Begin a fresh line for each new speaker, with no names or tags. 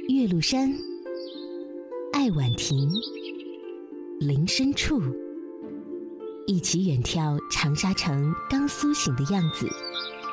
岳麓山，爱晚亭，林深处，一起远眺长沙城刚苏醒的样子，